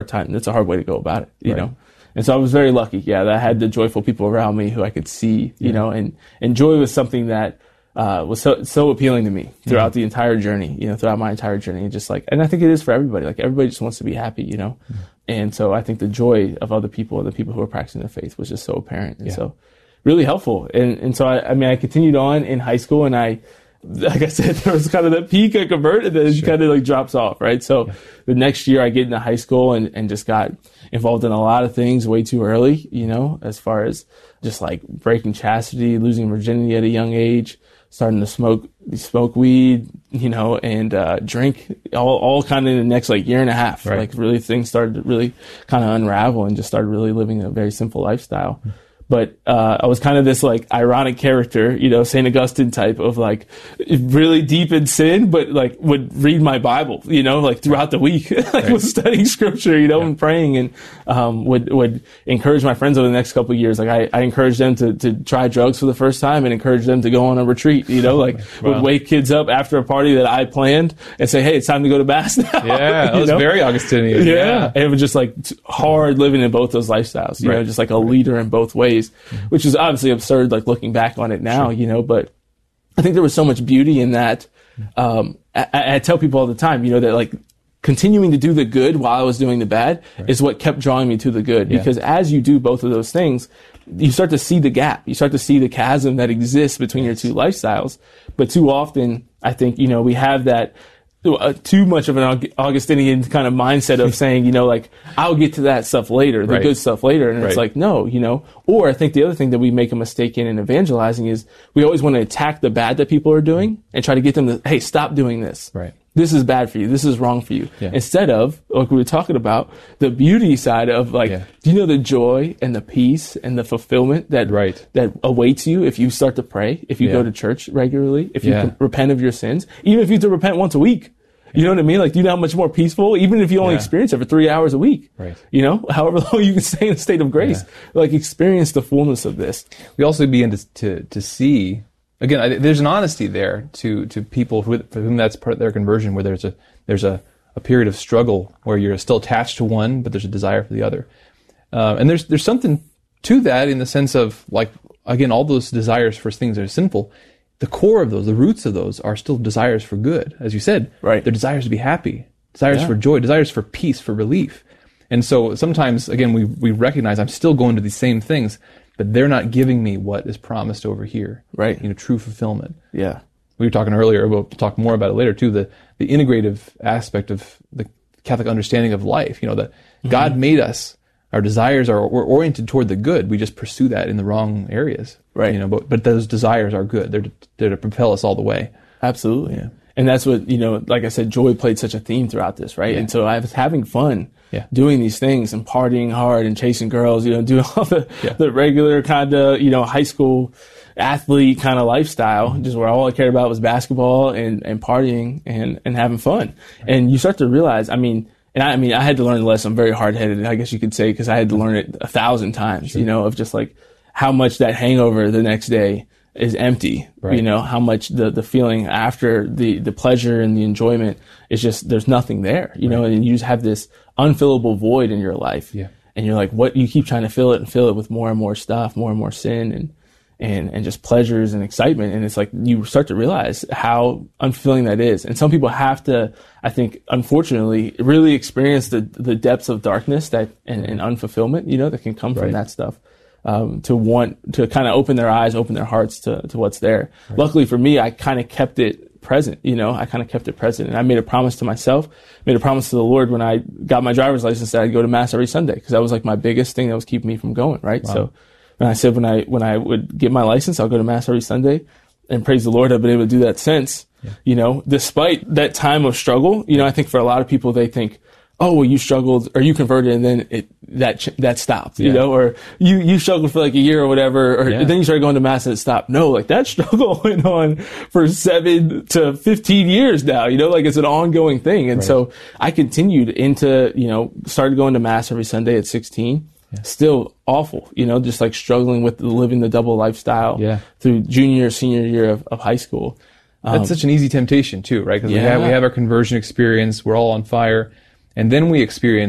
time. That's a hard way to go about it, you Right. know? And so I was very lucky, that I had the joyful people around me who I could see, you know, and joy was something that was so appealing to me throughout the entire journey, you know, throughout my entire journey. And just like, and I think it is for everybody. Like everybody just wants to be happy, you know? And so I think the joy of other people and the people who are practicing their faith was just so apparent. And so really helpful. And so I continued on in high school, and like I said, there was kind of that peak I converted, and then it kind of like drops off, right? So the next year I get into high school and just got involved in a lot of things way too early, you know, as far as just like breaking chastity, losing virginity at a young age, starting to smoke weed, you know, and drink, all kind of in the next like year and a half. Right. Like really things started to really kind of unravel, and just started really living a very simple lifestyle. But I was kind of this like ironic character, you know, St. Augustine type of like really deep in sin, but like would read my Bible, you know, like throughout the week, like was studying scripture, you know, and praying, and would encourage my friends over the next couple of years. Like I encouraged them to try drugs for the first time, and encouraged them to go on a retreat, you know, like would wake kids up after a party that I planned and say, hey, it's time to go to Mass now. Yeah, that was very Augustinian. Yeah. And it was just like hard living in both those lifestyles, you know, just like a leader in both ways. Which is obviously absurd, like looking back on it now, you know, but I think there was so much beauty in that. I tell people all the time, you know, that like continuing to do the good while I was doing the bad is what kept drawing me to the good. Because as you do both of those things, you start to see the gap. You start to see the chasm that exists between your two lifestyles. But too often, I think, you know, we have that too much of an Augustinian kind of mindset of saying, you know, like, I'll get to that stuff later, the good stuff later. And it's like, no, you know, or I think the other thing that we make a mistake in evangelizing is we always want to attack the bad that people are doing and try to get them to, hey, stop doing this. Right. This is bad for you. This is wrong for you. Instead of, like we were talking about, the beauty side of like, do you know the joy and the peace and the fulfillment that that awaits you if you start to pray, if you go to church regularly, if you can repent of your sins, even if you have to repent once a week. You know what I mean? Like, do you know how much more peaceful, even if you only experience it for 3 hours a week, you know, however long you can stay in a state of grace, like experience the fullness of this. We also begin to see, again, there's an honesty there to people for whom that's part of their conversion, where there's a period of struggle where you're still attached to one, but there's a desire for the other. And there's something to that in the sense of, like, again, all those desires for things that are sinful, the core of those, the roots of those are still desires for good. As you said, they're desires to be happy, desires for joy, desires for peace, for relief. And so sometimes, again, we recognize I'm still going to these same things, but they're not giving me what is promised over here. Right. You know, true fulfillment. Yeah. We were talking earlier, we'll talk more about it later too, the integrative aspect of the Catholic understanding of life. You know, that God made us, our desires we're oriented toward the good. We just pursue that in the wrong areas. Right. You know, but those desires are good. They're to propel us all the way. Absolutely. Yeah. And that's what, you know, like I said, joy played such a theme throughout this, right? Yeah. And so I was having fun doing these things and partying hard and chasing girls, you know, doing all the regular kind of, you know, high school athlete kind of lifestyle, just where all I cared about was basketball and partying and having fun. Right. And you start to realize, I mean, I had to learn the lesson. I'm very hard-headed, I guess you could say, because I had to learn it 1,000 times, you know, of just like how much that hangover the next day is empty, you know, how much the feeling after the pleasure and the enjoyment is just, there's nothing there, you know, and you just have this unfillable void in your life. Yeah. And you're like, what, you keep trying to fill it with more and more stuff, more and more sin and just pleasures and excitement. And it's like, you start to realize how unfulfilling that is. And some people have to, I think, unfortunately, really experience the depths of darkness and unfulfillment, you know, that can come from that stuff. To want to kind of open their eyes, open their hearts to what's there. Right. Luckily for me, I kind of kept it present, you know, and I made a promise to myself, made a promise to the Lord when I got my driver's license that I'd go to Mass every Sunday, because that was like my biggest thing that was keeping me from going, right? Wow. So when I said, when I would get my license, I'll go to Mass every Sunday, and praise the Lord, I've been able to do that since, you know, despite that time of struggle. You know, I think for a lot of people, they think, oh, well, you struggled or you converted and then that stopped, you know, or you struggled for like a year or whatever, or then you started going to Mass and it stopped. No, like that struggle went on for 7 to 15 years now, you know, like it's an ongoing thing. And so I continued into, you know, started going to Mass every Sunday at 16. Still awful, you know, just like struggling with living the double lifestyle through junior, senior year of high school. That's such an easy temptation too, right? Because we have our conversion experience. We're all on fire. And then we experience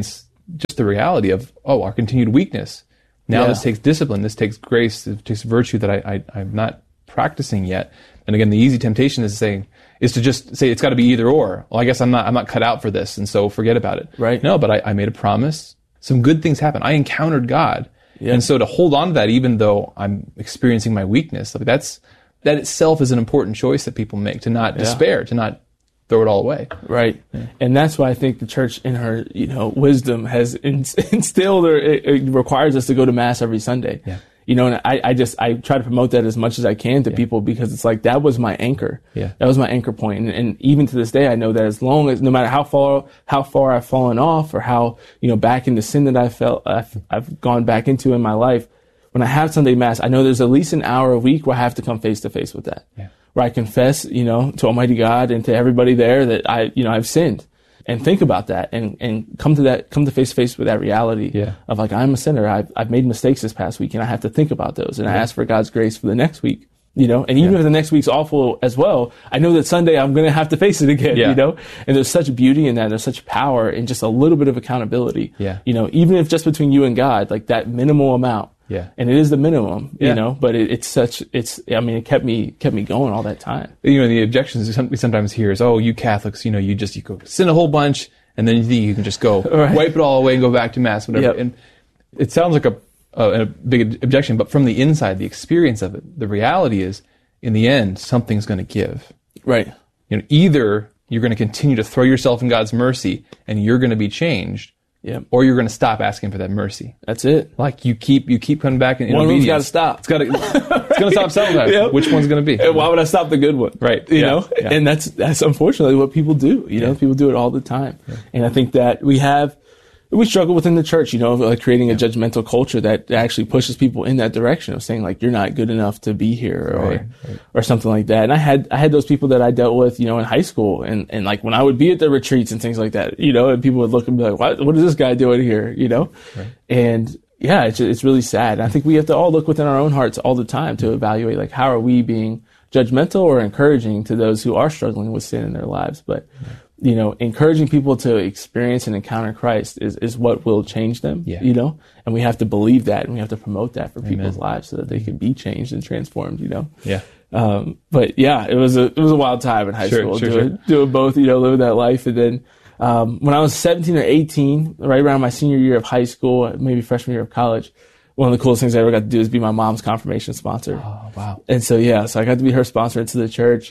just the reality of, our continued weakness. Now this takes discipline, this takes grace, it takes virtue that I'm not practicing yet. And again, the easy temptation is to just say it's got to be either or. Well, I guess I'm not cut out for this, and so forget about it. Right. No, but I made a promise. Some good things happened. I encountered God. Yeah. And so to hold on to that, even though I'm experiencing my weakness, like that itself is an important choice that people make, to not despair, to not throw it all away. Right. Yeah. And that's why I think the church in her, wisdom has instilled, or it requires us to go to Mass every Sunday. Yeah. And I try to promote that as much as I can to people, because it's like, that was my anchor. Yeah. That was my anchor point. And even to this day, I know that as long as, no matter how far I've fallen off, or how, back into sin that I've gone back into in my life, when I have Sunday Mass, I know there's at least an hour a week where I have to come face to face with that. Yeah. Where I confess, to Almighty God and to everybody there that I've sinned. And think about that, and come to face to face with that reality of, like, I'm a sinner. I've made mistakes this past week, and I have to think about those, and I ask for God's grace for the next week. And even if the next week's awful as well, I know that Sunday I'm going to have to face it again. And there's such beauty in that. There's such power in just a little bit of accountability. Even if just between you and God, like that minimal amount. Yeah. And it is the minimum, but it kept me going all that time. The objections we sometimes hear is, you Catholics, you go sin a whole bunch, and then you think you can just go wipe it all away and go back to Mass, whatever. Yep. And it sounds like a big objection, but from the inside, the experience of it, the reality is, in the end, something's going to give. Right. Either you're going to continue to throw yourself in God's mercy and you're going to be changed, or you're going to stop asking for that mercy. That's it. Like you keep coming back in obedience. One's got to stop. It's going to stop sometime. Which one's going to be? And why would I stop the good one? Right. Yeah. And that's unfortunately what people do. People do it all the time. Yeah. And I think that we struggle within the church, like creating a judgmental culture that actually pushes people in that direction of saying, like, you're not good enough to be here, or something like that. And I had those people that I dealt with, in high school, and like when I would be at the retreats and things like that, and people would look and be like, what is this guy doing here? Right. And it's really sad. And I think we have to all look within our own hearts all the time to evaluate, like, how are we being judgmental or encouraging to those who are struggling with sin in their lives? But encouraging people to experience and encounter Christ is what will change them, and we have to believe that, and we have to promote that for people's lives so that they can be changed and transformed, Yeah. But it was a wild time in high school, doing both, living that life. And then, when I was 17 or 18, right around my senior year of high school, maybe freshman year of college, one of the coolest things I ever got to do is be my mom's confirmation sponsor. Oh, wow. And so I got to be her sponsor into the church.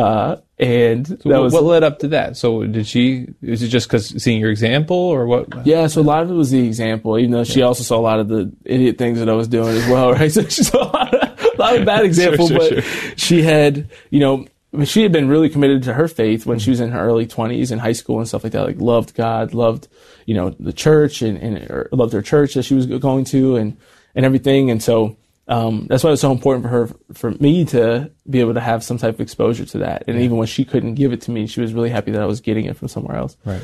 And so what led up to that? So is it just because seeing your example, or what? Yeah, so a lot of it was the example, even though she also saw a lot of the idiot things that I was doing as well, right? So she saw a lot of bad examples, but she had, she had been really committed to her faith when she was in her early 20s in high school and stuff like that, like loved God, loved, the church and loved her church that she was going to and everything. And so, that's why it's so important for me to be able to have some type of exposure to that. And even when she couldn't give it to me, she was really happy that I was getting it from somewhere else. Right.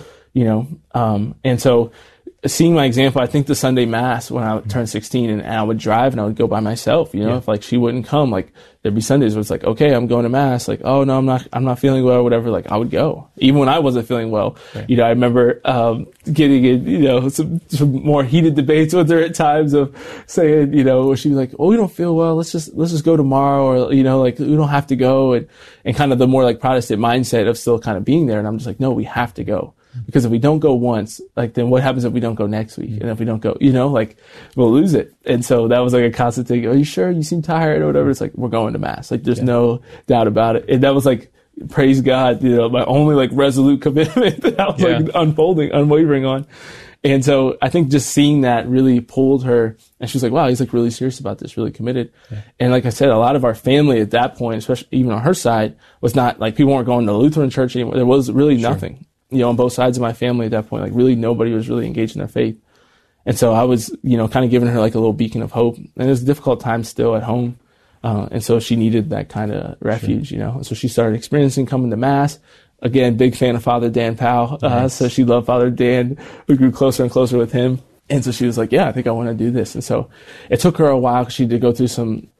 And so seeing my example, I think the Sunday Mass when I turned 16 and I would drive and I would go by myself, if like she wouldn't come, like there'd be Sundays where it's like, okay, I'm going to Mass. Like, oh no, I'm not feeling well or whatever. Like I would go even when I wasn't feeling well. Right. I remember, getting in, some more heated debates with her at times of saying, where she'd be like, oh, we don't feel well. Let's just go tomorrow. Or, like we don't have to go. And kind of the more like Protestant mindset of still kind of being there. And I'm just like, no, we have to go. Because if we don't go once, like, then what happens if we don't go next week? And if we don't go, like, we'll lose it. And so that was like a constant thing. Are you sure? You seem tired or whatever. It's like, we're going to Mass. Like, there's no doubt about it. And that was like, praise God, my only like resolute commitment that I was like unwavering on. And so I think just seeing that really pulled her, and she was like, wow, he's like really serious about this, really committed. Yeah. And like I said, a lot of our family at that point, especially even on her side, was not like, people weren't going to Lutheran church anymore. There was really nothing. On both sides of my family at that point, like really nobody was really engaged in their faith. And so I was, kind of giving her like a little beacon of hope. And it was a difficult time still at home. And so she needed that kind of refuge, And so she started experiencing coming to Mass. Again, big fan of Father Dan Powell. Nice. So she loved Father Dan. We grew closer and closer with him. And so she was like, yeah, I think I want to do this. And so it took her a while because she did go through some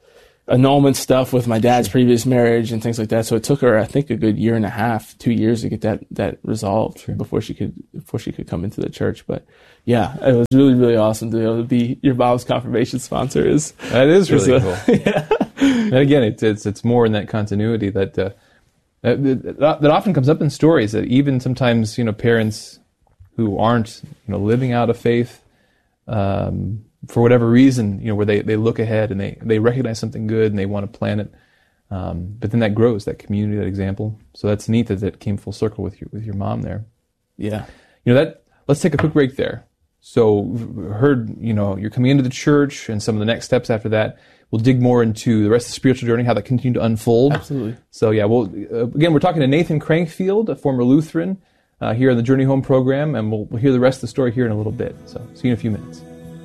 annulment stuff with my dad's previous marriage and things like that. So it took her, I think, a good 1.5, 2 years to get that resolved before she could come into the church. But yeah, it was really, really awesome to be able to be your mom's confirmation sponsor. That is really cool. Yeah. And again, it's more in that continuity that often comes up in stories, that even sometimes, parents who aren't, living out of faith, for whatever reason, where they look ahead and they recognize something good and they want to plan it. But then that grows, that community, that example. So that's neat that came full circle with your mom there. Yeah. Let's take a quick break there. So heard, you're coming into the church and some of the next steps after that. We'll dig more into the rest of the spiritual journey, how that continued to unfold. Absolutely. So yeah, again, we're talking to Nathan Crankfield, a former Lutheran, here on the Journey Home program, and we'll hear the rest of the story here in a little bit. So see you in a few minutes.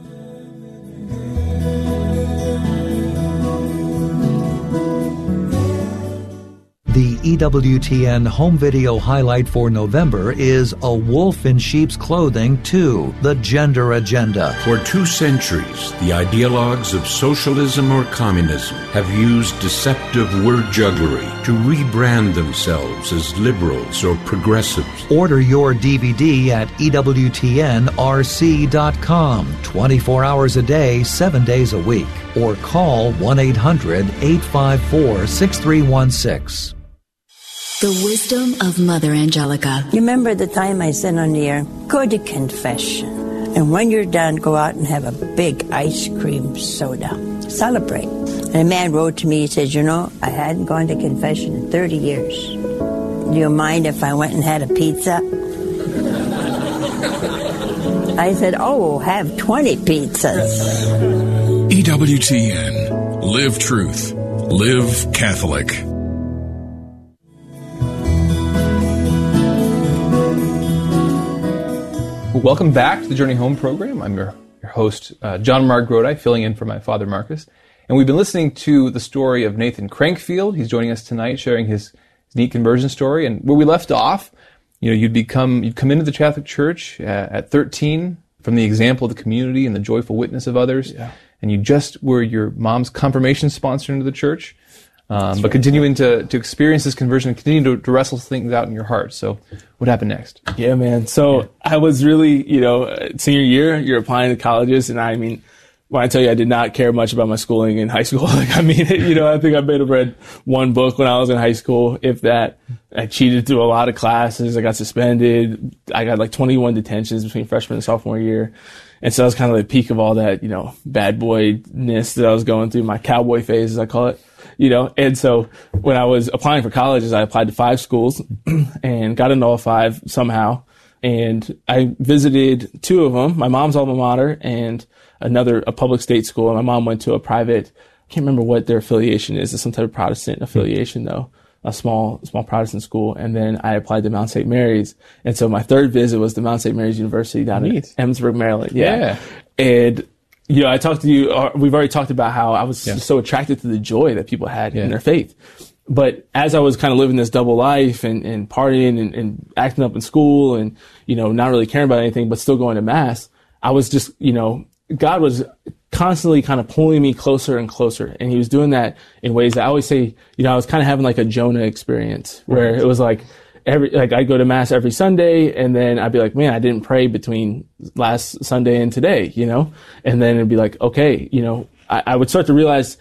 The EWTN home video highlight for November is A Wolf in Sheep's Clothing 2, The Gender Agenda. For 2 centuries, the ideologues of socialism or communism have used deceptive word jugglery to rebrand themselves as liberals or progressives. Order your DVD at EWTNRC.com, 24 hours a day, 7 days a week, or call 1-800-854-6316. The wisdom of Mother Angelica. You remember the time I said on the air, go to confession. And when you're done, go out and have a big ice cream soda. Celebrate. And a man wrote to me, he said, I hadn't gone to confession in 30 years. Do you mind if I went and had a pizza? I said, have 20 pizzas. EWTN. Live truth. Live Catholic. Welcome back to the Journey Home program. I'm your host, John Mark Grodi, filling in for my father, Marcus. And we've been listening to the story of Nathan Crankfield. He's joining us tonight, sharing his neat conversion story. And where we left off, you'd come into the Catholic Church at 13 from the example of the community and the joyful witness of others. Yeah. And you just were your mom's confirmation sponsor into the church. But continuing to experience this conversion and continue to wrestle things out in your heart. So what happened next? Yeah, man. So I was really, senior year, you're applying to colleges. And I mean, when I tell you I did not care much about my schooling in high school, I think I may have read one book when I was in high school, if that. I cheated through a lot of classes. I got suspended. I got 21 detentions between freshman and sophomore year. And so that was kind of the peak of all that, bad boy-ness that I was going through, my cowboy phase, as I call it. And so when I was applying for colleges, I applied to 5 schools and got into all 5 somehow. And I visited 2 of them, my mom's alma mater and a public state school. And my mom went to a private, I can't remember what their affiliation is. It's some type of Protestant affiliation though, a small Protestant school. And then I applied to Mount St. Mary's. And so my 3rd visit was to Mount St. Mary's University down in Emmitsburg, Maryland. Yeah. And I talked to you, we've already talked about how I was so attracted to the joy that people had in their faith. But as I was kind of living this double life and partying and acting up in school and, not really caring about anything, but still going to Mass, I was just, God was constantly kind of pulling me closer and closer. And he was doing that in ways that I always say, I was kind of having like a Jonah experience where it was I'd go to Mass every Sunday and then I'd be like, man, I didn't pray between last Sunday and today, and then it'd be like, okay, I would start to realize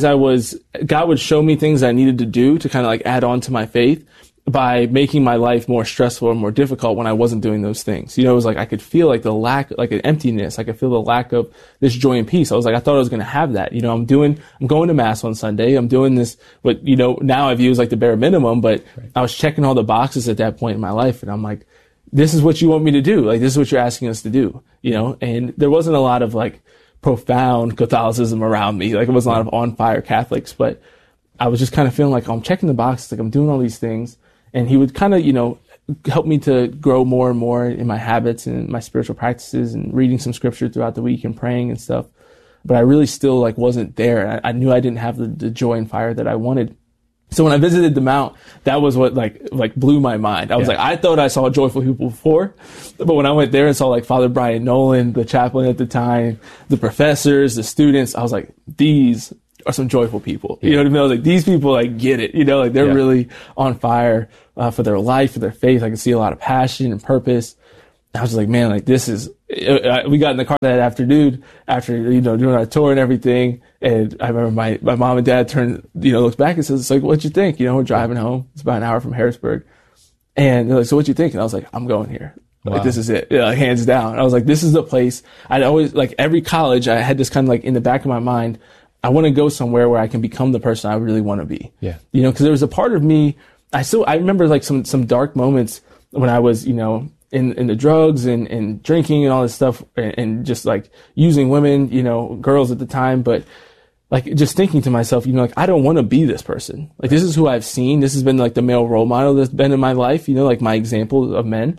God would show me things I needed to do to kind of add on to my faith by making my life more stressful and more difficult when I wasn't doing those things. It was I could feel the lack, an emptiness. I could feel the lack of this joy and peace. I thought I was going to have that. I'm going to Mass on Sunday. I'm doing this, what, now I view as the bare minimum, but I was checking all the boxes at that point in my life. And I'm like, this is what you want me to do. This is what you're asking us to do, and there wasn't a lot of profound Catholicism around me. It wasn't a lot of on fire Catholics, but I was just kind of feeling I'm checking the boxes. I'm doing all these things. And he would kind of, help me to grow more and more in my habits and my spiritual practices and reading some scripture throughout the week and praying and stuff. But I really still wasn't there. I knew I didn't have the joy and fire that I wanted. So when I visited the Mount, that was what blew my mind. I was I thought I saw joyful people before, but when I went there and saw Father Brian Nolan, the chaplain at the time, the professors, the students, I was these are some joyful people. You know what I mean? I was like, these people like get it, you know, like they're really on fire for their life, for their faith. I can see a lot of passion and purpose. I was just like, man, like this is, we got in the car that afternoon after, you know, doing our tour and everything. And I remember my mom and dad looked back and says, it's like, what'd you think? You know, we're driving home. It's about an hour from Harrisburg. And they're like, so what'd you think? And I was like, I'm going here. Wow. Like, this is it. Yeah, hands down. I was like, this is the place. I'd always, like every college, I had this kind of like in the back of my mind, I want to go somewhere where I can become the person I really want to be. Yeah. You know, cause there was a part of me, I remember like some dark moments when I was, you know, in the drugs and drinking and all this stuff and just like using women, you know, girls at the time, but like just thinking to myself, you know, like I don't want to be this person. Like this is who I've seen. This has been like the male role model that's been in my life, you know, like my example of men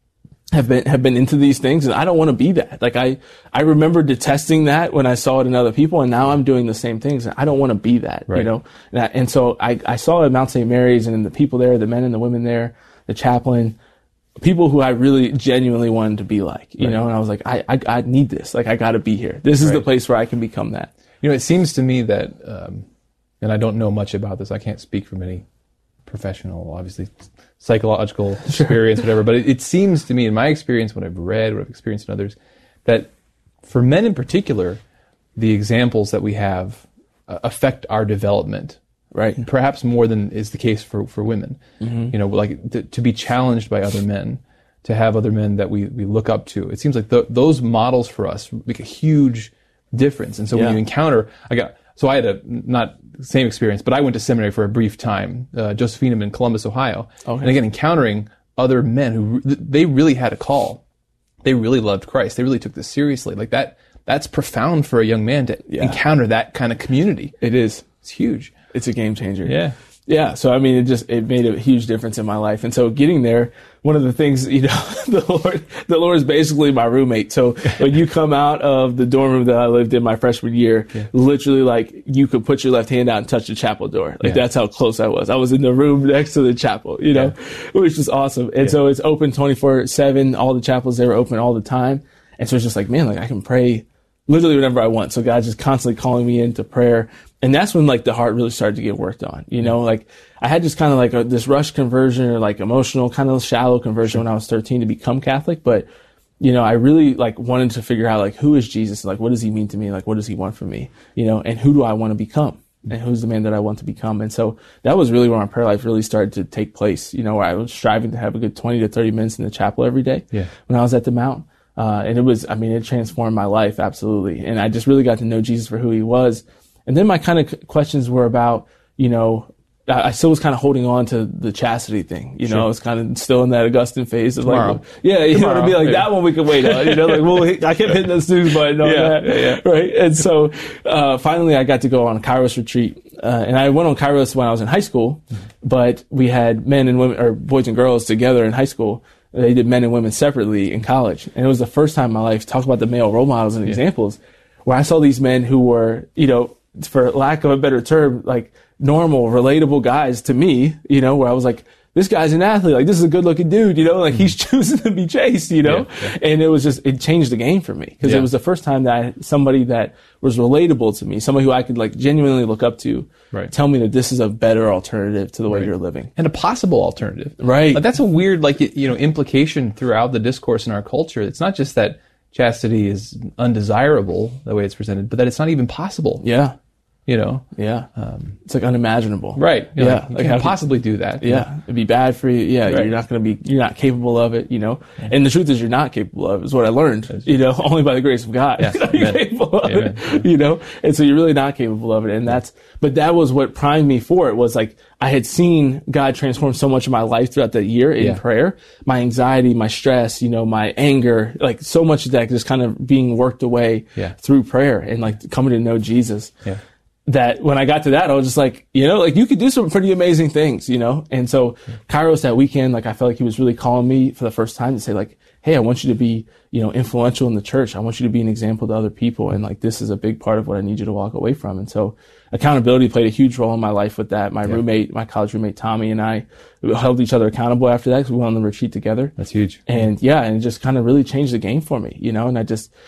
have been into these things, and I don't want to be that. Like I remember detesting that when I saw it in other people, and now I'm doing the same things, and I don't want to be that, you know? And so I saw at Mount St. Mary's and the people there, the men and the women there, the chaplain, people who I really genuinely wanted to be like, you know, and I was like, I need this. Like, I got to be here. This is the place where I can become that. You know, it seems to me that, and I don't know much about this. I can't speak from any professional, obviously, psychological experience, whatever, but it seems to me, in my experience, what I've read, what I've experienced in others, that for men in particular, the examples that we have affect our development. Right. Perhaps more than is the case for women. Mm-hmm. You know, like to be challenged by other men, to have other men that we look up to. It seems like those models for us make a huge difference. And so when you encounter, I had a, not the same experience, but I went to seminary for a brief time, Josephinum in Columbus, Ohio. Okay. And again, encountering other men who, they really had a call. They really loved Christ. They really took this seriously. Like that's profound for a young man to encounter that kind of community. It is. It's huge. It's a game changer. Yeah. Yeah. So, I mean, it made a huge difference in my life. And so getting there, one of the things, you know, the Lord is basically my roommate. So when you come out of the dorm room that I lived in my freshman year, literally like you could put your left hand out and touch the chapel door. Like that's how close I was. I was in the room next to the chapel, you know, which was awesome. And so it's open 24/7. All the chapels there are open all the time. And so it's just like, man, like I can pray literally whenever I want. So God's just constantly calling me into prayer. And that's when like the heart really started to get worked on, you know, like I had just kind of like this rush conversion or like emotional kind of shallow conversion when I was 13 to become Catholic. But, you know, I really like wanted to figure out like, who is Jesus? Like, what does he mean to me? Like, what does he want from me? You know, and who do I want to become? And who's the man that I want to become? And so that was really where my prayer life really started to take place, you know, where I was striving to have a good 20 to 30 minutes in the chapel every day when I was at the Mount. And it transformed my life. Absolutely. And I just really got to know Jesus for who he was. And then my kind of questions were about, you know, I still was kind of holding on to the chastity thing. You know, I was kind of still in that Augustine phase of like, you know, to be like, that one we can wait on. You know, like, well, I kept hitting the snooze button on that. Right. And so, finally I got to go on a Kairos retreat. And I went on Kairos when I was in high school, but we had men and women, or boys and girls together in high school. They did men and women separately in college. And it was the first time in my life, talk about the male role models and examples, where I saw these men who were, you know, for lack of a better term, like normal, relatable guys to me, you know, where I was like, this guy's an athlete. Like, this is a good looking dude, you know, like he's choosing to be chased, you know, and it changed the game for me because it was the first time that I had somebody that was relatable to me, somebody who I could like genuinely look up to, tell me that this is a better alternative to the way you're living. And a possible alternative. Right. Like, that's a weird, like, you know, implication throughout the discourse in our culture. It's not just that chastity is undesirable the way it's presented, but that it's not even possible. Yeah. You know? Yeah. It's like unimaginable. Right. You can't possibly do that. Yeah. It'd be bad for you. Yeah. Right. You're not capable of it, you know? And the truth is you're not capable of it is what I learned, you know, only by the grace of God. Yes. You're capable of it, you know? And so you're really not capable of it. And but that was what primed me for it, was like, I had seen God transform so much of my life throughout that year in prayer, my anxiety, my stress, you know, my anger, like so much of that just kind of being worked away through prayer and like coming to know Jesus. Yeah. That when I got to that, I was just like, you know, like you could do some pretty amazing things, you know? And so Kairos that weekend, like I felt like he was really calling me for the first time to say like, hey, I want you to be, you know, influential in the church. I want you to be an example to other people. And like, this is a big part of what I need you to walk away from. And so accountability played a huge role in my life with that. My roommate, my college roommate, Tommy, and I held each other accountable after that because we went on the retreat together. That's huge. And and it just kind of really changed the game for me, you know? And I just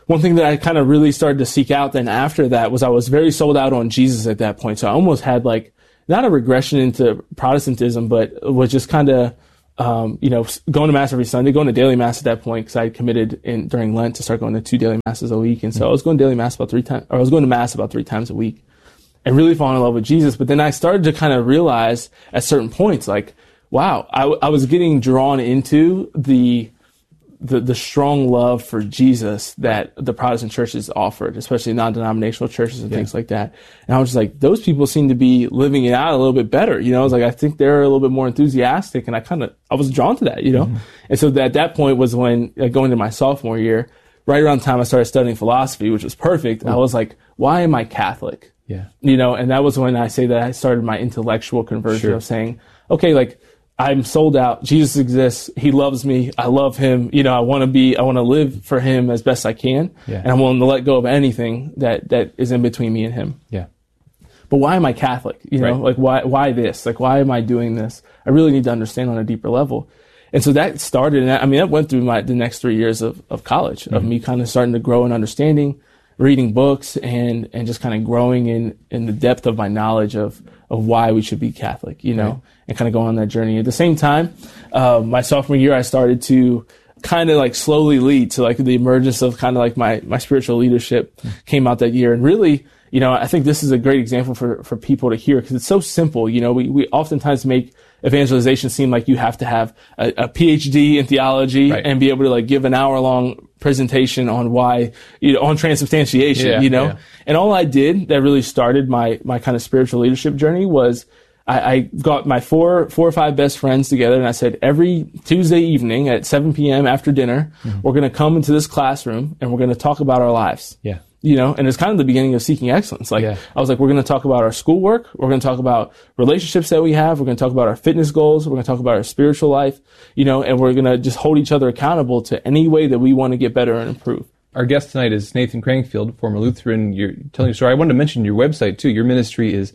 one thing that I kind of really started to seek out then after that was I was very sold out on Jesus at that point. So I almost had like, not a regression into Protestantism, but was just kind of, going to Mass every Sunday, going to daily Mass at that point, because I had committed during Lent to start going to 2 daily Masses a week. And so I was going to daily Mass about 3 times, or I was going to Mass about 3 times a week and really falling in love with Jesus. But then I started to kind of realize at certain points, like, wow, I was getting drawn into the strong love for Jesus that the Protestant churches offered, especially non-denominational churches and things like that. And I was just like, those people seem to be living it out a little bit better. I was like, I think they're a little bit more enthusiastic, and I was drawn to that, And so at that point was when, going into my sophomore year, right around the time I started studying philosophy, which was perfect, I was like, why am I Catholic? Yeah. And that was when I say that I started my intellectual conversion of saying, okay, like, I'm sold out. Jesus exists. He loves me. I love him. I want to live for him as best I can. Yeah. And I'm willing to let go of anything that is in between me and him. Yeah. But why am I Catholic? Like why this? Like, why am I doing this? I really need to understand on a deeper level. And so that started, and that went through the next 3 years of college, of me kind of starting to grow in understanding, reading books, and just kind of growing in the depth of my knowledge of why we should be Catholic, and kind of going on that journey. At the same time, my sophomore year, I started to kind of like slowly lead to like the emergence of kind of like my spiritual leadership came out that year. And really, I think this is a great example for people to hear, because it's so simple. We oftentimes make evangelization seem like you have to have a PhD in theology and be able to like give an hour-long presentation on why, on transubstantiation, And all I did that really started my kind of spiritual leadership journey was I got my four or five best friends together, and I said, every Tuesday evening at 7 p.m. after dinner, we're going to come into this classroom and we're going to talk about our lives. Yeah. And it's kind of the beginning of Seeking Excellence. Like, I was like, we're going to talk about our schoolwork. We're going to talk about relationships that we have. We're going to talk about our fitness goals. We're going to talk about our spiritual life, and we're going to just hold each other accountable to any way that we want to get better and improve. Our guest tonight is Nathan Crankfield, former Lutheran. You're telling your story. I wanted to mention your website too. Your ministry is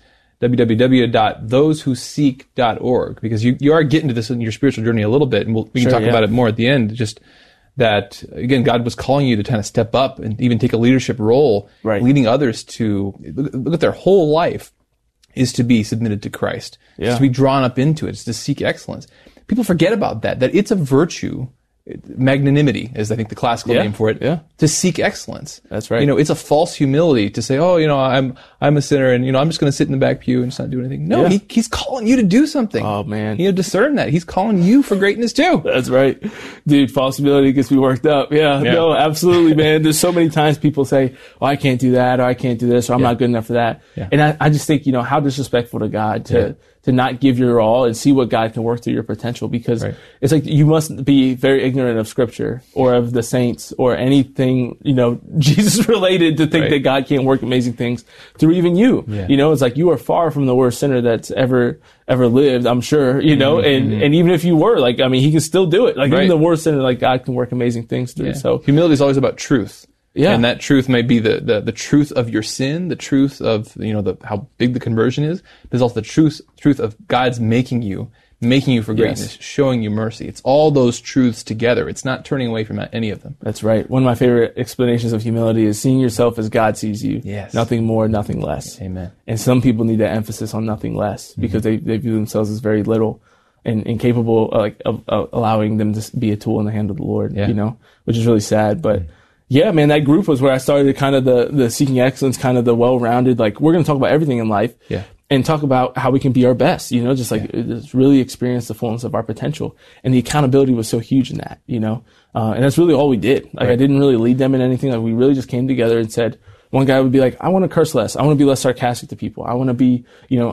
www.thosewhoseek.org, because you are getting to this in your spiritual journey a little bit, and we can talk about it more at the end. Just that, again, God was calling you to kind of step up and even take a leadership role, leading others to look at their whole life is to be submitted to Christ, to be drawn up into it, it's to seek excellence. People forget about that it's a virtue. Magnanimity is, I think, the classical name for it. To seek excellence. That's right. It's a false humility to say, I'm a sinner, and I'm just going to sit in the back pew and just not do anything. No, he's calling you to do something. Oh man, discern that he's calling you for greatness too. That's right, dude. False humility gets me worked up. Yeah. No, absolutely, man. There's so many times people say, "Oh, I can't do that," or "I can't do this," or "I'm not good enough for that." And I just think, how disrespectful to God to not give your all and see what God can work through your potential, because it's like you must be very ignorant of Scripture or of the saints or anything, Jesus related to think that God can't work amazing things through even you. It's like you are far from the worst sinner that's ever lived, I'm sure, and even if you were, he can still do it. Even the worst sinner, God can work amazing things through. So humility is always about truth. Yeah. And that truth may be the truth of your sin, the truth of, how big the conversion is. There's also the truth of God's making you for greatness, showing you mercy. It's all those truths together. It's not turning away from any of them. That's right. One of my favorite explanations of humility is seeing yourself as God sees you. Yes. Nothing more, nothing less. Amen. And some people need that emphasis on nothing less because they view themselves as very little and incapable of allowing them to be a tool in the hand of the Lord, which is really sad. But yeah, man, that group was where I started kind of the Seeking Excellence, kind of the well-rounded, we're going to talk about everything in life and talk about how we can be our best, just really experience the fullness of our potential. And the accountability was so huge in that, and that's really all we did. I didn't really lead them in anything. We really just came together and said, one guy would be like, I want to curse less. I want to be less sarcastic to people. I want to be,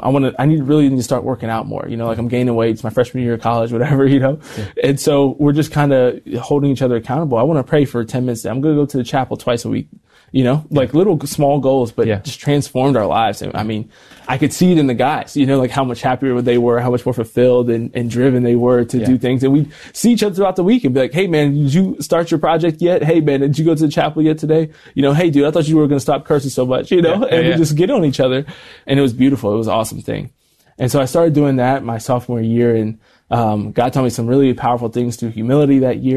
I really need to start working out more. I'm gaining weight. It's my freshman year of college, whatever, And so we're just kind of holding each other accountable. I want to pray for 10 minutes. I'm going to go to the chapel twice a week. Little small goals, but just transformed our lives. I mean, I could see it in the guys, how much happier they were, how much more fulfilled and driven they were to do things. And we'd see each other throughout the week and be like, hey man, did you start your project yet? Hey man, did you go to the chapel yet today? Hey dude, I thought you were going to stop cursing so much, and we just get on each other, and it was beautiful. It was an awesome thing. And so I started doing that my sophomore year, and God taught me some really powerful things through humility that year.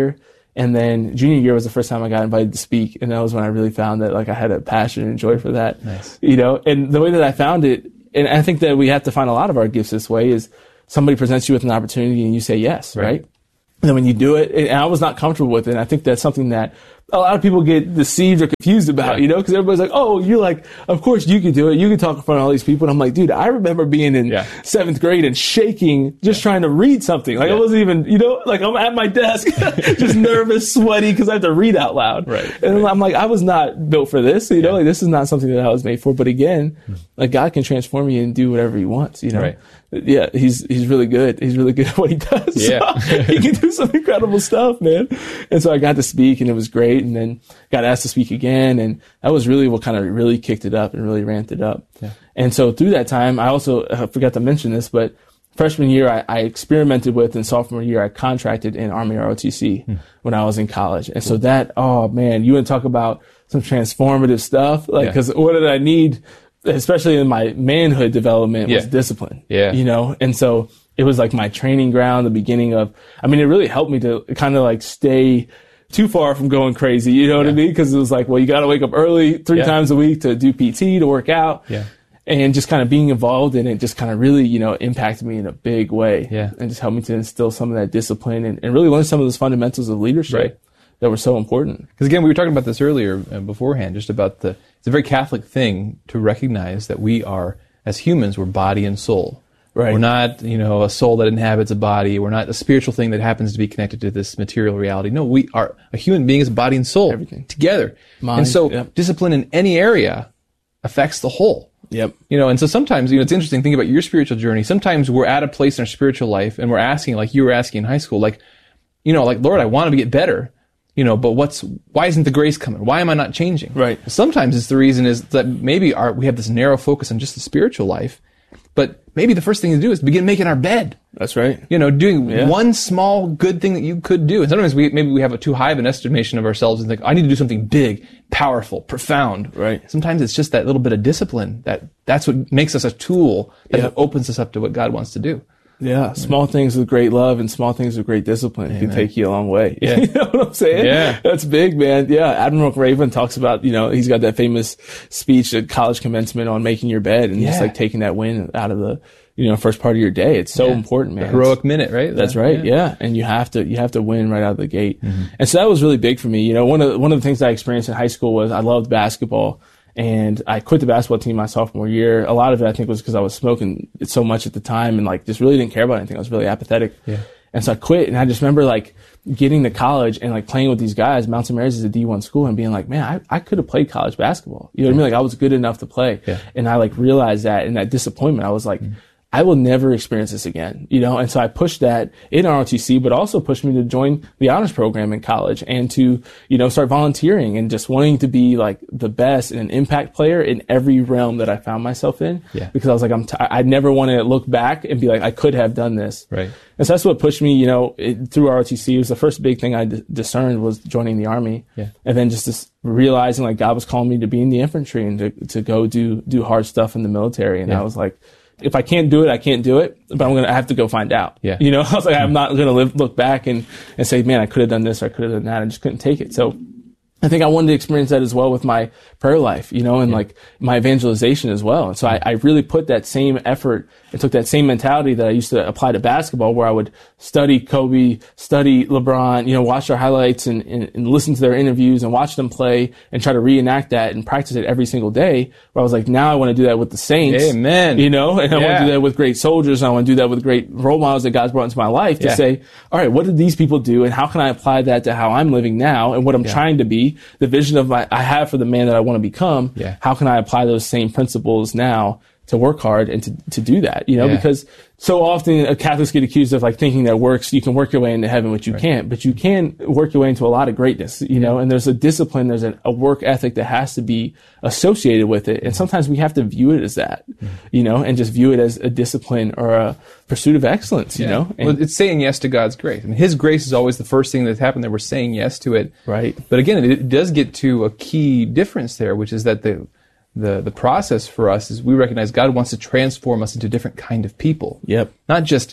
And then junior year was the first time I got invited to speak. And that was when I really found that like I had a passion and joy for that. Nice. You know, and the way that I found it, and I think that we have to find a lot of our gifts this way, is somebody presents you with an opportunity and you say yes, right? And then when you do it, and I was not comfortable with it, and I think that's something that a lot of people get deceived or confused about, you know, because everybody's like, oh, you're like, of course you can do it. You can talk in front of all these people. And I'm like, dude, I remember being in 7th grade and shaking, just trying to read something. Like I wasn't even, you know, like I'm at my desk, just nervous, sweaty, because I have to read out loud. And I'm like, I was not built for this. You know, like this is not something that I was made for. But again, like God can transform you and do whatever he wants, you know? Yeah, he's really good. He's really good at what he does. Yeah. So he can do some incredible stuff, man. And so I got to speak and it was great. And then got asked to speak again. And that was really what kind of really kicked it up and really ramped it up. Yeah. And so through that time, I also forgot to mention this, but freshman year, I experimented with, and sophomore year, I contracted in Army ROTC when I was in college. And so that, oh man, you want to talk about some transformative stuff? Like, cause what did I need? Especially in my manhood development was discipline, you know? And so it was like my training ground, the beginning of, I mean, it really helped me to kind of like stay too far from going crazy, you know what I mean? Cause it was like, well, you got to wake up early 3 times a week to do PT, to work out. And just kind of being involved in it just kind of really, you know, impacted me in a big way. And just helped me to instill some of that discipline and really learn some of those fundamentals of leadership that were so important. Because again, we were talking about this earlier beforehand, just about it's a very Catholic thing to recognize that we are, as humans, we're body and soul. We're not, you know, a soul that inhabits a body. We're not a spiritual thing that happens to be connected to this material reality. No, we are, a human being is body and soul. Everything. Together. Mind, and so discipline in any area affects the whole. You know, and so sometimes, you know, it's interesting, think about your spiritual journey. Sometimes we're at a place in our spiritual life and we're asking, like you were asking in high school, like, you know, like, Lord, I want to get better. You know, but why isn't the grace coming? Why am I not changing? Sometimes it's the reason is that maybe we have this narrow focus on just the spiritual life, but maybe the first thing to do is begin making our bed. That's right. You know, doing one small good thing that you could do. And sometimes maybe we have a too high of an estimation of ourselves and think, I need to do something big, powerful, profound. Sometimes it's just that little bit of discipline that's what makes us a tool that opens us up to what God wants to do. Small things with great love and small things with great discipline can take you a long way. You know what I'm saying? That's big, man. Admiral Raven talks about, you know, he's got that famous speech at college commencement on making your bed and just like taking that win out of the, you know, first part of your day. It's so important, man. The heroic minute, right? That's right. And you have to win right out of the gate. And so that was really big for me. You know, one of the things that I experienced in high school was I loved basketball. And I quit the basketball team my sophomore year. A lot of it, I think, was because I was smoking it so much at the time and like just really didn't care about anything. I was really apathetic. And so I quit. And I just remember like getting to college and like playing with these guys. Mount St. Mary's is a D1 school and being like, man, I could have played college basketball. You know what I mean? Like I was good enough to play. And I like realized that in that disappointment, I was like, I will never experience this again, you know? And so I pushed that in ROTC, but also pushed me to join the honors program in college and to, you know, start volunteering and just wanting to be like the best and an impact player in every realm that I found myself in. Because I was like, I never want to look back and be like, I could have done this. And so that's what pushed me, you know, through ROTC. It was the first big thing I discerned was joining the Army. And then just this realizing like God was calling me to be in the infantry and to go do hard stuff in the military. And I was like, if I can't do it, I can't do it, but I have to go find out. You know, I was like, I'm not going to look back and say, man, I could have done this or I could have done that. I just couldn't take it. So I think I wanted to experience that as well with my prayer life, you know, and like my evangelization as well. And so I really put that same effort and took that same mentality that I used to apply to basketball, where I would study Kobe, study LeBron, you know, watch their highlights and listen to their interviews and watch them play and try to reenact that and practice it every single day. Where I was like, now I want to do that with the saints. Amen. You know, and I want to do that with great soldiers. And I want to do that with great role models that God's brought into my life to say, all right, what did these people do? And how can I apply that to how I'm living now and what I'm trying to be? The vision of I have for the man that I want to become. How can I apply those same principles now to work hard and to do that, you know, because so often Catholics get accused of like thinking that you can work your way into heaven, which you can't, but you can work your way into a lot of greatness, you know, and there's a discipline, there's a work ethic that has to be associated with it. And sometimes we have to view it as that, you know, and just view it as a discipline or a pursuit of excellence, you know. And well, it's saying yes to God's grace. I mean, His grace is always the first thing that's happened, that we're saying yes to it. But again, it does get to a key difference there, which is that the process for us is we recognize God wants to transform us into a different kind of people. Not just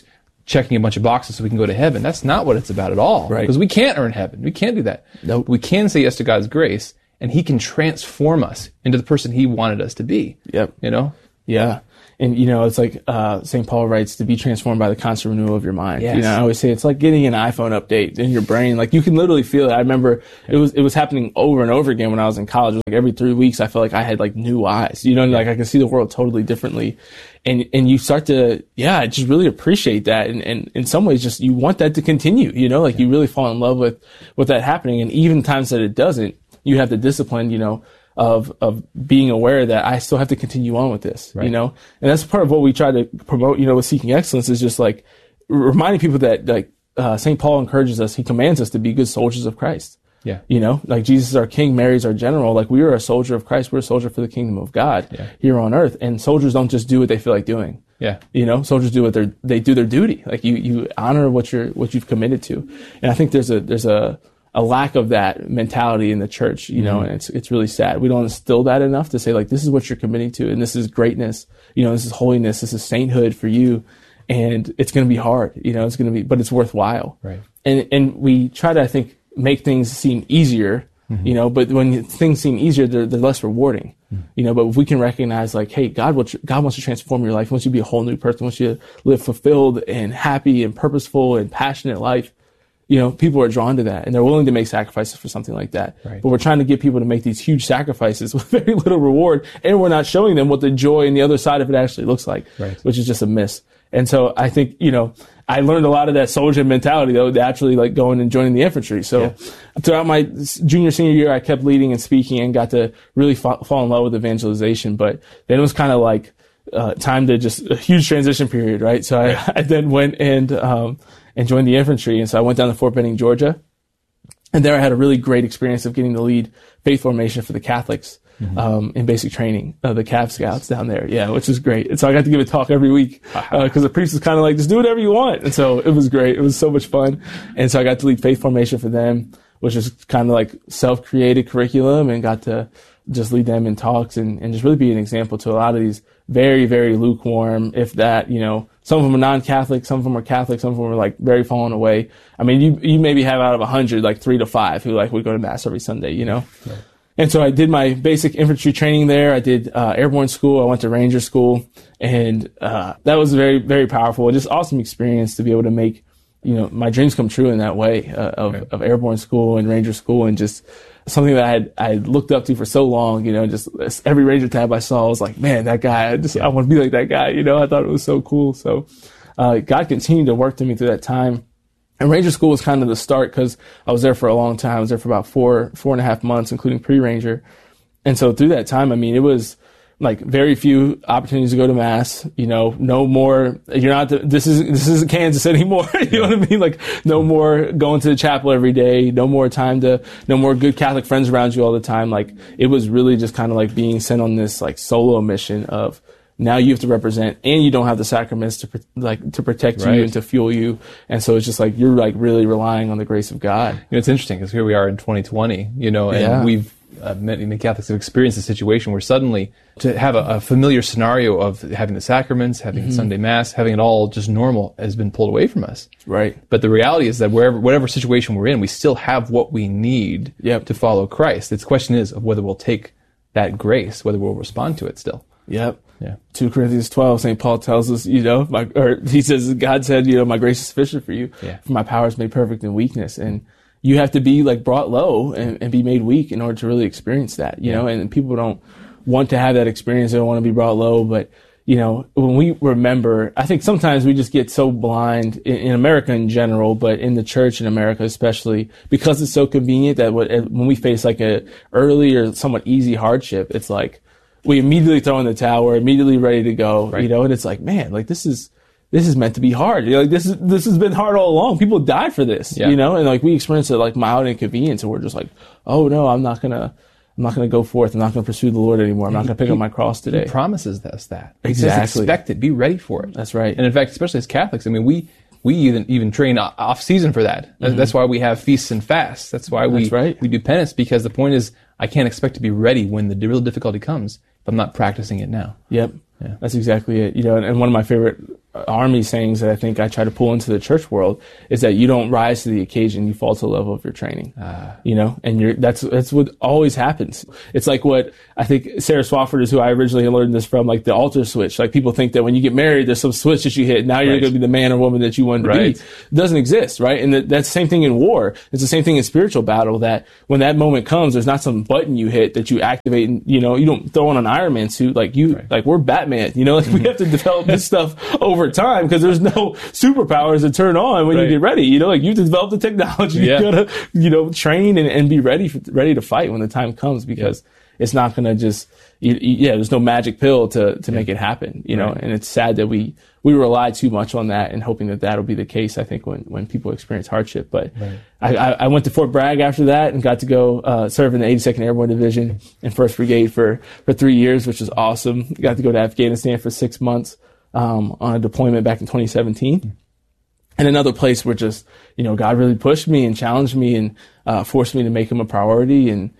checking a bunch of boxes so we can go to heaven. That's not what it's about at all. Right. Because we can't earn heaven. We can't do that. Nope. We can say yes to God's grace, and he can transform us into the person he wanted us to be. Yep. You know? Yeah. And, it's like St. Paul writes, to be transformed by the constant renewal of your mind. Yes. I always say it's like getting an iPhone update in your brain. Like, you can literally feel it. I remember it was happening over and over again when I was in college. Like, every 3 weeks, I felt like I had, like, new eyes. Like, I can see the world totally differently. And you start to, just really appreciate that. And in some ways, just you want that to continue, Like, you really fall in love with that happening. And even times that it doesn't, you have the discipline, of being aware that I still have to continue on with this, right. And that's part of what we try to promote, with Seeking Excellence, is just like reminding people that like St. Paul encourages us, he commands us to be good soldiers of Christ. Yeah. Like Jesus is our king, Mary's our general. Like, we are a soldier of Christ. We're a soldier for the kingdom of God here on earth. And soldiers don't just do what they feel like doing. Yeah. Soldiers do they do their duty. Like, you honor what you've committed to. And I think there's a lack of that mentality in the church, and it's really sad. We don't instill that enough to say, like, this is what you're committing to, and this is greatness, this is holiness, this is sainthood for you, and it's going to be hard, it's going to be, but it's worthwhile. Right. And we try to, I think, make things seem easier, but when things seem easier, they're less rewarding, but if we can recognize, like, hey, God wants to transform your life, he wants you to be a whole new person, he wants you to live fulfilled and happy and purposeful and passionate life. People are drawn to that, and they're willing to make sacrifices for something like that. Right. But we're trying to get people to make these huge sacrifices with very little reward, and we're not showing them what the joy and the other side of it actually looks like, which is just a miss. And so I think, I learned a lot of that soldier mentality, though, naturally, like going and joining the infantry. So throughout my junior, senior year, I kept leading and speaking and got to really fall in love with evangelization. But then it was kind of like time to just a huge transition period, right? So I then went and joined the infantry. And so I went down to Fort Benning, Georgia. And there I had a really great experience of getting to lead faith formation for the Catholics in basic training, the Cav Scouts down there. Yeah, which was great. And so I got to give a talk every week because the priest was kind of like, just do whatever you want. And so it was great. It was so much fun. And so I got to lead faith formation for them, which is kind of like self-created curriculum, and got to just lead them in talks and just really be an example to a lot of these very, very lukewarm, if that, some of them are non-Catholic, some of them are Catholic, some of them are like very fallen away. I mean, you maybe have out of 100, like 3 to 5 who like would go to mass every Sunday, Yeah. And so I did my basic infantry training there. I did airborne school. I went to Ranger school, and that was very, very powerful. Just awesome experience to be able to make, my dreams come true in that way of airborne school and Ranger school, and just something that I had looked up to for so long, just every Ranger tab I saw, I was like, man, that guy, I want to be like that guy, I thought it was so cool. So, God continued to work to me through that time. And Ranger school was kind of the start, because I was there for a long time. I was there for about 4.5 months, including pre-Ranger. And so through that time, I mean, it was like very few opportunities to go to mass, no more, this isn't Kansas anymore. You know what I mean? Like, no more going to the chapel every day, no more good Catholic friends around you all the time. Like, it was really just kind of like being sent on this like solo mission of, now you have to represent, and you don't have the sacraments to protect you and to fuel you. And so it's just like, you're like really relying on the grace of God. It's interesting, because here we are in 2020, and we've, many Catholics have experienced a situation where suddenly to have a familiar scenario of having the sacraments, having Sunday Mass, having it all just normal has been pulled away from us. Right. But the reality is that whatever situation we're in, we still have what we need to follow Christ. The question is of whether we'll take that grace, whether we'll respond to it still. Yep. Yeah. 2 Corinthians 12, St. Paul tells us, he says, God said, my grace is sufficient for you, for my power is made perfect in weakness. And you have to be like brought low and be made weak in order to really experience that, and people don't want to have that experience. They don't want to be brought low. But, when we remember, I think sometimes we just get so blind in America in general, but in the church in America especially, because it's so convenient that when we face like a early or somewhat easy hardship, it's like we immediately throw in the towel, we're immediately ready to go, and it's like, man, like this is meant to be hard. Like this has been hard all along. People died for this, and like we experience it like mild inconvenience, and we're just like, oh no, I'm not gonna go forth. I'm not gonna pursue the Lord anymore. I'm not gonna pick up my cross today. He promises us that. Exactly. He says, expect it. Be ready for it. That's right. And in fact, especially as Catholics, I mean, we even train off season for that. That's why we have feasts and fasts. That's why we do penance, because the point is, I can't expect to be ready when the real difficulty comes if I'm not practicing it now. Yep. Yeah. That's exactly it. And one of my favorite Army sayings that I think I try to pull into the church world is that you don't rise to the occasion, you fall to the level of your training. You know, and that's what always happens. It's like what I think Sarah Swafford is who I originally learned this from, like the altar switch. Like people think that when you get married, there's some switch that you hit. Now you're going to be the man or woman that you wanted to be. It doesn't exist, right? And that's the same thing in war. It's the same thing in spiritual battle, that when that moment comes, there's not some button you hit that you activate, and, you know, you don't throw on an Iron Man suit like like we're Batman, you know, like we have to develop this stuff over time because there's no superpowers to turn on when you get ready, you know, like you develop the technology, you gotta, you know, train and be ready to fight when the time comes, because it's not gonna just, there's no magic pill to make it happen, you know, and it's sad that we rely too much on that and hoping that that'll be the case, I think, when people experience hardship. But I went to Fort Bragg after that and got to go serve in the 82nd Airborne Division and 1st Brigade for 3 years, which was awesome. Got to go to Afghanistan for 6 months on a deployment back in 2017. And another place where just, you know, God really pushed me and challenged me and forced me to make him a priority, and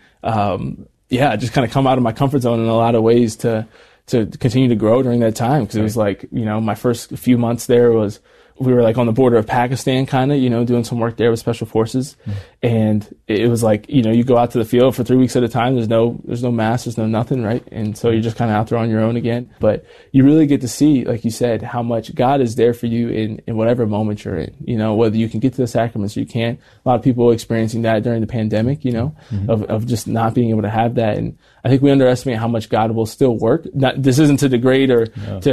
just kind of come out of my comfort zone in a lot of ways to continue to grow during that time. Because it was like, you know, my first few months there we were like on the border of Pakistan, kind of, you know, doing some work there with Special Forces. And it was like, you know, you go out to the field for 3 weeks at a time. There's no mass, there's no nothing, right? And so you're just kind of out there on your own again. But you really get to see, like you said, how much God is there for you in whatever moment you're in, you know, whether you can get to the sacraments or you can't. A lot of people experiencing that during the pandemic, you know, of just not being able to have that. And I think we underestimate how much God will still work. This isn't to degrade or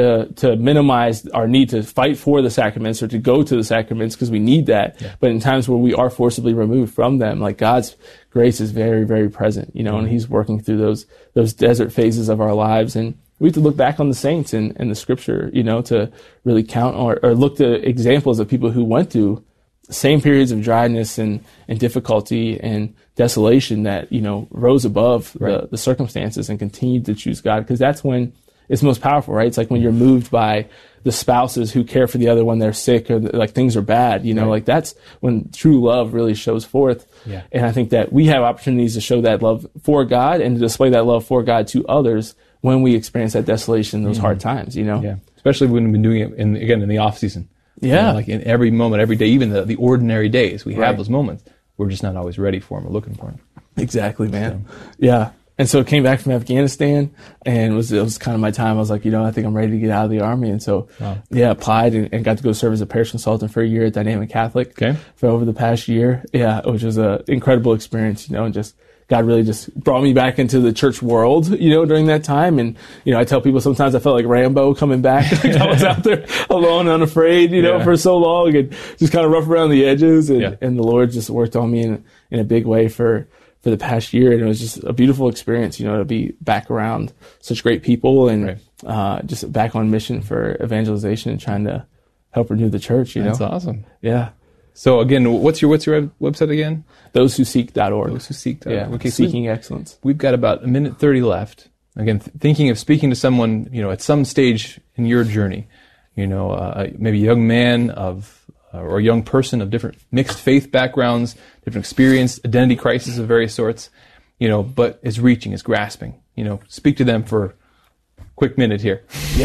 to minimize our need to fight for the sacraments or to go to the sacraments, because we need that. But in times where we are forcibly removed from them, like God's grace is very, very present, you know, and he's working through those desert phases of our lives. And we have to look back on the saints in the scripture, you know, to really count or look to examples of people who went through same periods of dryness and difficulty and desolation that, you know, rose above the circumstances and continued to choose God, because that's when it's most powerful, right? It's like when you're moved by the spouses who care for the other when they're sick or like things are bad, you know, like that's when true love really shows forth. And I think that we have opportunities to show that love for God and to display that love for God to others when we experience that desolation, those hard times, you know? Especially when we've been doing it in the off season. You know, like in every moment, every day, even the ordinary days, we have those moments. We're just not always ready for them or looking for them. Exactly, man. So. And so I came back from Afghanistan, and it was kind of my time. I was like, you know, I think I'm ready to get out of the Army. And so, applied and got to go serve as a parish consultant for a year at Dynamic Catholic for over the past year. Which was an incredible experience, you know, and just God really just brought me back into the church world, you know, during that time. And, you know, I tell people sometimes I felt like Rambo coming back. Like I was out there alone, unafraid, you know, for so long, and just kind of rough around the edges. And the Lord just worked on me in a big way for the past year. And it was just a beautiful experience, you know, to be back around such great people and just back on mission for evangelization and trying to help renew the church, you know. That's awesome. Yeah. So again, what's your website again? ThoseWhoSeek.org. ThoseWhoSeek.org. Yeah. Okay. Seeking excellence. We've got about a minute 30 left. Again, thinking of speaking to someone, you know, at some stage in your journey, you know, maybe a young man or a young person of different mixed faith backgrounds, different experience, identity crisis of various sorts, you know, but is grasping, you know, speak to them for quick minute here.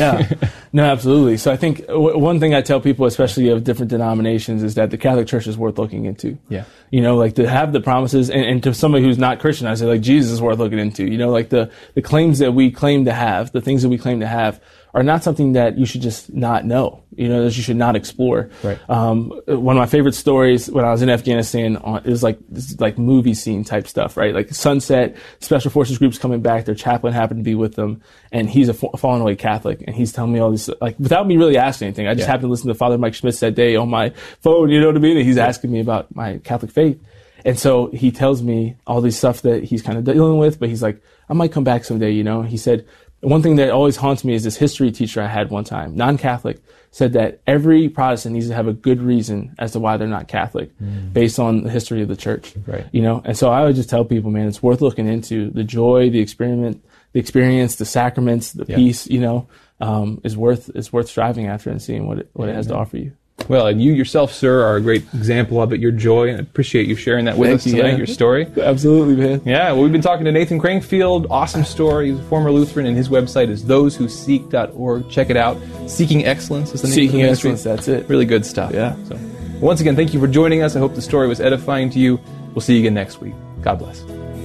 No, absolutely. So I think one thing I tell people, especially of different denominations, is that the Catholic Church is worth looking into. You know, like to have the promises, and to somebody who's not Christian, I say like Jesus is worth looking into. You know, like the claims that we claim to have, the things that we claim to have, are not something that you should just not know, you know, that you should not explore. One of my favorite stories when I was in Afghanistan, it was like movie scene type stuff, right? Like sunset, Special Forces groups coming back, their chaplain happened to be with them, and he's a fallen away Catholic, and he's telling me all this, like without me really asking anything. I just happened to listen to Father Mike Schmitz that day on my phone, you know what I mean? And he's asking me about my Catholic faith. And so he tells me all this stuff that he's kind of dealing with, but he's like, I might come back someday, you know? He said, one thing that always haunts me is this history teacher I had one time, non-Catholic, said that every Protestant needs to have a good reason as to why they're not Catholic based on the history of the church. You know? And so I would just tell people, man, it's worth looking into. The joy, the experience, the sacraments, the peace, you know, is worth striving after and seeing what it has to offer you. Well, and you yourself, sir, are a great example of it, your joy, and I appreciate you sharing that with us tonight, your story. Absolutely, man. Yeah, well, we've been talking to Nathan Crankfield. Awesome story. He's a former Lutheran, and his website is thosewhoseek.org. Check it out. Seeking Excellence is the name of the Seeking ministry. Excellence, that's it. Really good stuff. Yeah. So, once again, thank you for joining us. I hope the story was edifying to you. We'll see you again next week. God bless.